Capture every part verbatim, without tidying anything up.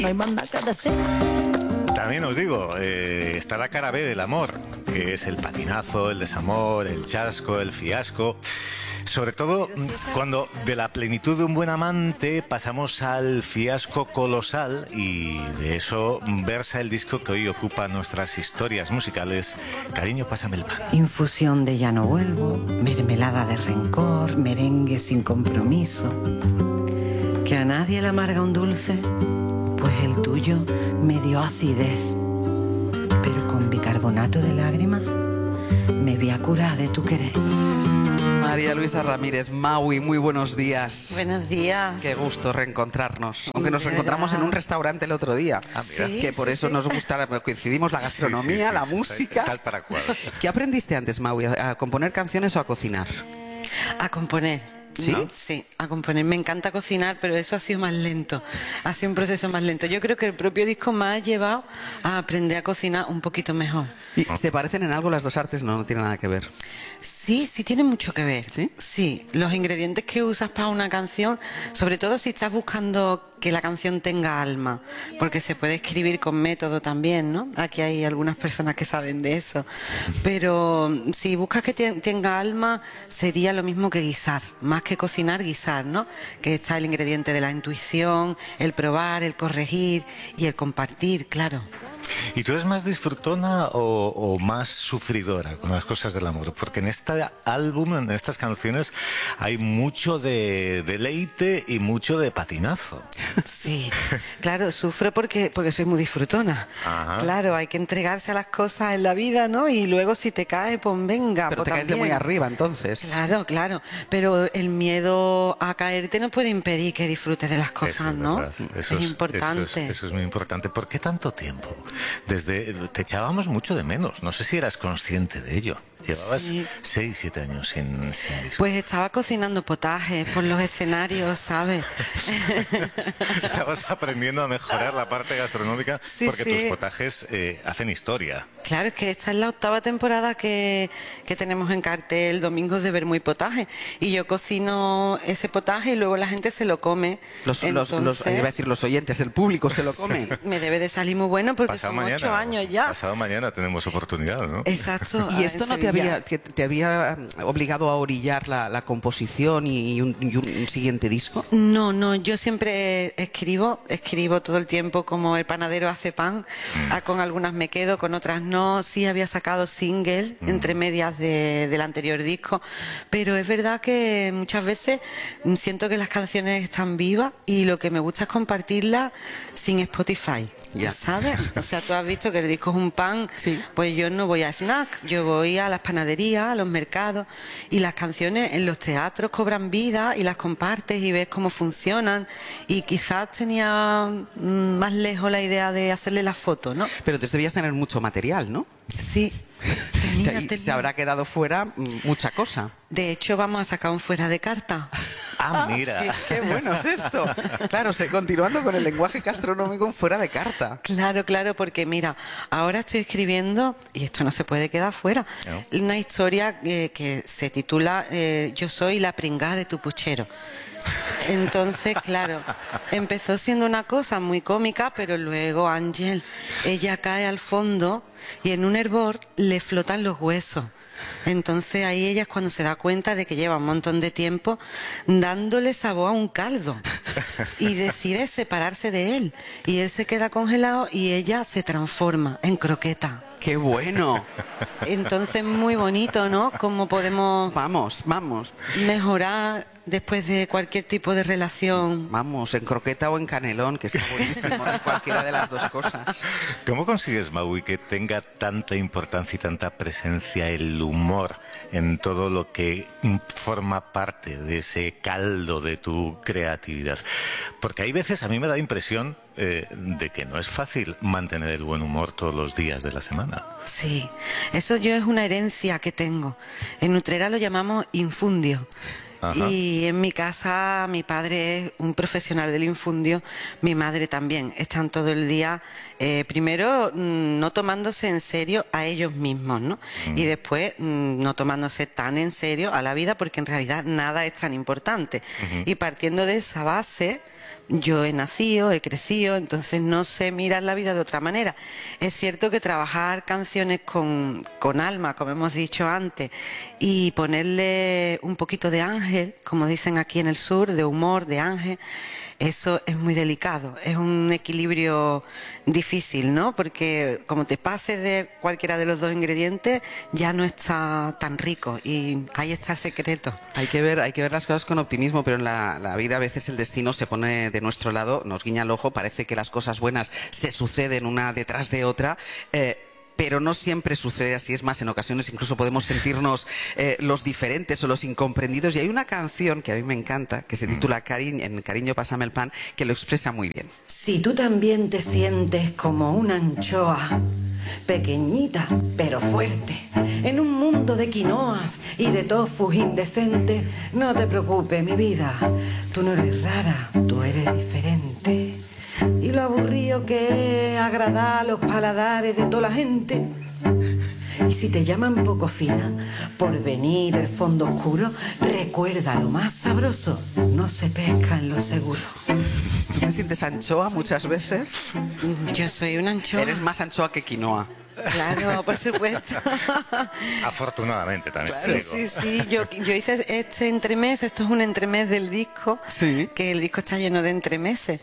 No hay más nada que decir. También os digo, eh, está la cara B del amor, que es el patinazo, el desamor, el chasco, el fiasco. Sobre todo cuando de la plenitud de un buen amante pasamos al fiasco colosal, y de eso versa el disco que hoy ocupa nuestras historias musicales. Cariño, pásame el pan. Infusión de ya no vuelvo, mermelada de rencor, merengue sin compromiso. Que a nadie le amarga un dulce, pues el tuyo me dio acidez. Pero con bicarbonato de lágrimas me voy a curar de tu querer. María Luisa Ramírez, Maui, muy buenos días. Buenos días. Qué gusto reencontrarnos. Aunque nos De reencontramos verdad. en un restaurante el otro día. Ah, mira. Sí, Que por sí, eso sí. nos gusta, coincidimos la gastronomía, Sí, sí, sí, la sí, música. tal para cual. ¿Qué aprendiste antes, Maui? ¿A componer canciones o a cocinar? A componer. ¿Sí? ¿No? Sí, a componer. Me encanta cocinar, pero eso ha sido más lento. Ha sido un proceso más lento. Yo creo que el propio disco me ha llevado a aprender a cocinar un poquito mejor. ¿Y se parecen en algo las dos artes? No, no tiene nada que ver. Sí, sí tiene mucho que ver. ¿Sí? Sí, los ingredientes que usas para una canción, sobre todo si estás buscando que la canción tenga alma, porque se puede escribir con método también, ¿no? Aquí hay algunas personas que saben de eso. Pero si buscas que te- tenga alma, sería lo mismo que guisar, más que cocinar, guisar, ¿no? Que está el ingrediente de la intuición, el probar, el corregir y el compartir, claro. ¿Y tú eres más disfrutona o, o más sufridora con las cosas del amor? Porque en este álbum, en estas canciones, hay mucho de deleite y mucho de patinazo. Sí, claro, sufro porque, porque soy muy disfrutona. Ajá. Claro, hay que entregarse a las cosas en la vida, ¿no? Y luego si te cae, pues venga. Pero pues te caes de también. muy arriba, entonces. Claro, claro. Pero el miedo a caerte no puede impedir que disfrutes de las cosas, Eso es ¿no? verdad. Eso es importante. Eso es, eso es muy importante. ¿Por qué tanto tiempo? Desde te echábamos mucho de menos. No sé si eras consciente de ello. Llevabas Sí. seis, siete años sin, sin disco. Pues estaba cocinando potajes por los escenarios, ¿sabes? Estabas aprendiendo a mejorar la parte gastronómica, Sí, porque sí. tus potajes eh, hacen historia. Claro, es que esta es la octava temporada que, que tenemos en cartel Domingos de Vermú y Potaje. Y yo cocino ese potaje y luego la gente se lo come. Los, los, los, Entonces, iba a decir los oyentes, el público se lo come. me debe de salir muy bueno porque Pasado son mañana, ocho años ya. Pasado mañana tenemos oportunidad, ¿no? Exacto. ¿Y a- esto en no te Sevilla. había, que te había mm, obligado a orillar la, la composición y un, y un siguiente disco? No, no, yo siempre escribo, escribo todo el tiempo como el panadero hace pan, ah, con algunas me quedo, con otras no, sí había sacado single entre medias de- del anterior disco, pero es verdad que muchas veces mm, siento que las canciones están vivas y lo que me gusta es compartirlas sin Spotify. Ya. ¿Sabes? O sea, tú has visto que el disco es un pan, Sí. pues yo no voy a FNAC, yo voy a las panaderías, a los mercados, y las canciones en los teatros cobran vida y las compartes y ves cómo funcionan, y quizás tenía mm, más lejos la idea de hacerle la foto, ¿no? Pero entonces debías tener mucho material, ¿no? Sí, tenía, Y se tenía. habrá quedado fuera mm, mucha cosa. De hecho, vamos a sacar un fuera de carta. Ah, mira. Sí, qué bueno es esto. Claro, se, continuando con el lenguaje gastronómico fuera de carta. Claro, claro, porque mira, ahora estoy escribiendo, y esto no se puede quedar fuera, No. una historia eh, que se titula eh, Yo soy la pringada de tu puchero. Entonces, claro, empezó siendo una cosa muy cómica, pero luego Ángel, ella cae al fondo y en un hervor le flotan los huesos. Entonces ahí ella es cuando se da cuenta de que lleva un montón de tiempo dándole sabor a un caldo y decide separarse de él. Y él se queda congelado y ella se transforma en croqueta. ¡Qué bueno! Entonces muy bonito, ¿no? Cómo podemos Vamos, vamos. mejorar después de cualquier tipo de relación. Vamos, en croqueta o en canelón, que está buenísimo, en cualquiera de las dos cosas. ¿Cómo consigues, Maui, que tenga tanta importancia y tanta presencia el humor en todo lo que forma parte de ese caldo de tu creatividad? Porque hay veces, a mí me da impresión eh, de que no es fácil mantener el buen humor todos los días de la semana. Sí, eso yo es una herencia que tengo. En Utrera lo llamamos infundio. Ajá. Y en mi casa mi padre es un profesional del infundio, mi madre también. Están todo el día, eh, primero mm, no tomándose en serio a ellos mismos, ¿no? Mm. Y después mm, no tomándose tan en serio a la vida, porque en realidad nada es tan importante. Uh-huh. Y partiendo de esa base, yo he nacido, he crecido, entonces no sé mirar la vida de otra manera. Es cierto que trabajar canciones con, con alma, como hemos dicho antes, y ponerle un poquito de ángel, como dicen aquí en el sur, de humor, de ángel, eso es muy delicado, es un equilibrio difícil, ¿no? Porque como te pases de cualquiera de los dos ingredientes, ya no está tan rico y ahí está el secreto. Hay que ver, hay que ver las cosas con optimismo, pero en la, la vida a veces el destino se pone de nuestro lado, nos guiña el ojo, parece que las cosas buenas se suceden una detrás de otra. Eh, Pero no siempre sucede así, es más, en ocasiones incluso podemos sentirnos eh, los diferentes o los incomprendidos. Y hay una canción que a mí me encanta, que se titula Cari- En Cariño, pásame el pan, que lo expresa muy bien. Si tú también te sientes como una anchoa, pequeñita pero fuerte, en un mundo de quinoas y de tofus indecentes, no te preocupes, mi vida, tú no eres rara, tú eres diferente. Y lo aburrido que es agradar los paladares de toda la gente. Y si te llaman poco fina por venir del fondo oscuro, recuerda, lo más sabroso no se pesca en lo seguro. ¿Tú te sientes anchoa muchas veces? Yo soy una anchoa. Eres más anchoa que quinoa. Claro, por supuesto. Afortunadamente también. Sí, te digo. sí, sí. Yo, yo hice este entremés, esto es un entremés del disco, Sí. que el disco está lleno de entremeses.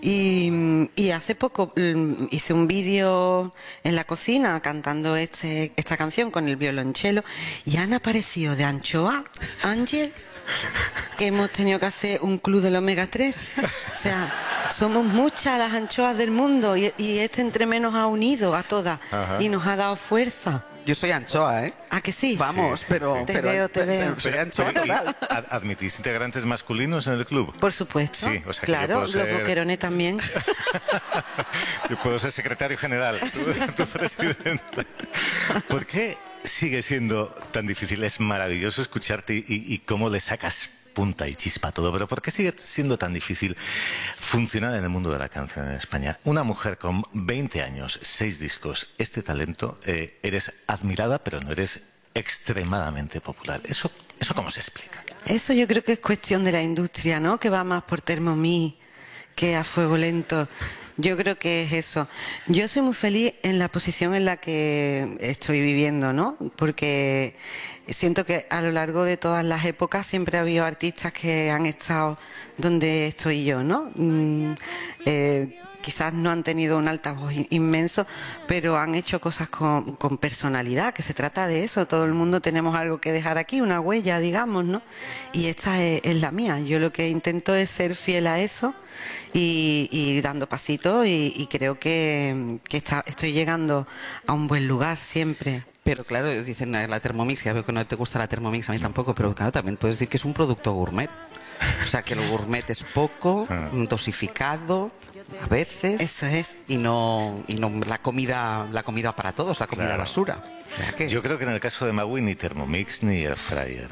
Y, y hace poco mm, hice un vídeo en la cocina cantando este, esta canción con el violonchelo y han aparecido de anchoa, Ángel, que hemos tenido que hacer un club del omega tres. O sea, somos muchas las anchoas del mundo y, y este entremés nos ha unido a todas. Ajá. Y nos ha dado fuerza. Yo soy anchoa, ¿eh? ¿A que sí? Vamos, Sí, pero, sí. Te pero- veo, te pero- veo. pero soy anchoa Pero, ¿y total. ad- ¿Admitís integrantes masculinos en el club? Por supuesto. Sí, o sea que yo claro, puedo los ser- boquerones también. Yo puedo ser secretario general, tu, tu presidenta. ¿Por qué sigue siendo tan difícil? Es maravilloso escucharte y, y- y cómo le sacas punta y chispa a todo, pero ¿por qué sigue siendo tan difícil funcionar en el mundo de la canción en España? Una mujer con veinte años, seis discos, este talento, eh, eres admirada, pero no eres extremadamente popular. ¿Eso, eso cómo se explica? Eso yo creo que es cuestión de la industria, ¿no? Que va más por Thermomix que a fuego lento. Yo creo que es eso. Yo soy muy feliz en la posición en la que estoy viviendo, ¿no? Porque siento que a lo largo de todas las épocas siempre ha habido artistas que han estado donde estoy yo, ¿no? Mm, eh, quizás no han tenido un altavoz inmenso, pero han hecho cosas con, con personalidad, que se trata de eso. Todo el mundo tenemos algo que dejar aquí, una huella, digamos, ¿no? Y esta es, es la mía. Yo lo que intento es ser fiel a eso y, y ir dando pasitos y, y creo que, que está, estoy llegando a un buen lugar siempre. Pero claro, dicen eh, la Thermomix, ya veo que no te gusta la Thermomix, a mí tampoco, pero claro, también puedes decir que es un producto gourmet. O sea, que el gourmet es poco, Ah. dosificado, a veces, Eso es. y no, y no la comida, la comida para todos, la comida Claro. basura. O sea que Yo creo que en el caso de Magui ni Thermomix ni Air Fryer.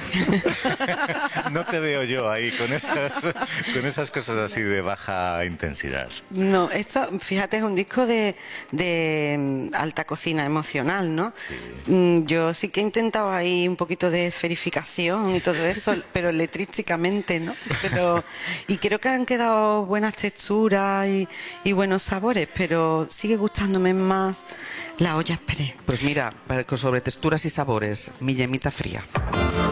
No te veo yo ahí con esas, con esas cosas así de baja intensidad. No, esto, fíjate, es un disco de, de mm, alta cocina emocional, ¿no? Mm, Yo sí que he intentado ahí un poquito de esferificación y todo eso, pero letrísticamente, ¿no? Pero, y creo que han quedado buenas texturas y, y buenos sabores, pero sigue gustándome más la olla express. Pues mira, para- sobre texturas y sabores, mi yemita fría.